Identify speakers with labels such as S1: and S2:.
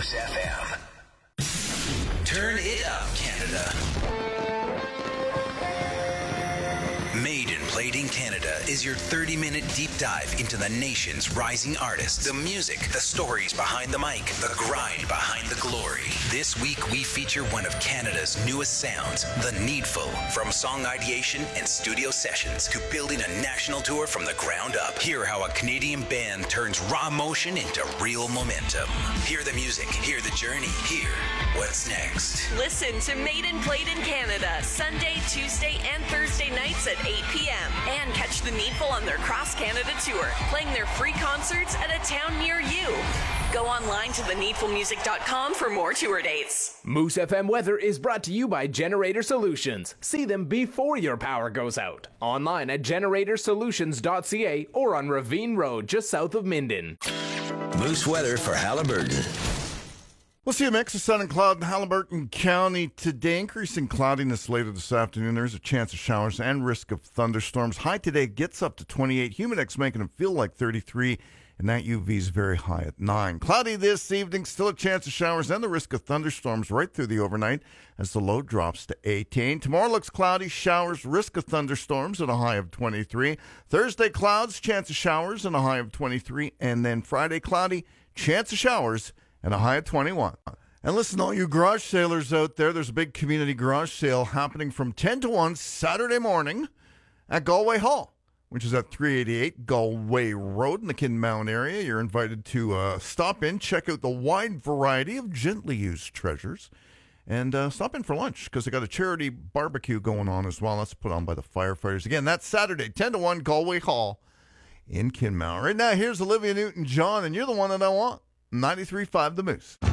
S1: Moose FM. Turn it up, Canada. Made and Played in Canada is your 30-minute deep dive into the nation's rising artists, the music, the stories behind the mic, the grind behind the glory. This week, we feature one of Canada's newest sounds, The Needful. From song ideation and studio sessions to building a national tour from the ground up. Hear how a Canadian band turns raw emotion into real momentum. Hear the music, hear the journey, hear what's next.
S2: Listen to Made and Played in Canada, Sunday, Tuesday, and Thursday nights at 8 p.m. And catch The Needful on their Cross Canada tour, playing their free concerts at a town near you. Go online to theneedfulmusic.com for more tour dates.
S3: Moose FM weather is brought to you by Generator Solutions. See them before your power goes out. Online at generatorsolutions.ca or on Ravine Road just south of Minden.
S1: Moose weather for Haliburton.
S4: We'll see a mix of sun and cloud in Haliburton County today. Increasing cloudiness later this afternoon. There's a chance of showers and risk of thunderstorms. High today gets up to 28. Humidex making it feel like 33. And that UV is very high at 9. Cloudy this evening. Still a chance of showers and the risk of thunderstorms right through the overnight as the low drops to 18. Tomorrow looks cloudy. Showers, risk of thunderstorms at a high of 23. Thursday clouds, chance of showers and a high of 23. And then Friday cloudy, chance of showers and a high of 21. And listen, all you garage sailors out there, there's a big community garage sale happening from 10 to 1 Saturday morning at Galway Hall, which is at 388 Galway Road in the Kinmount area. You're invited to stop in, check out the wide variety of gently used treasures, and stop in for lunch because they got a charity barbecue going on as well. That's put on by the firefighters. Again, that's Saturday, 10 to 1 Galway Hall in Kinmount. Right now, here's Olivia Newton-John, and you're the one that I want. 93.5 The Moose.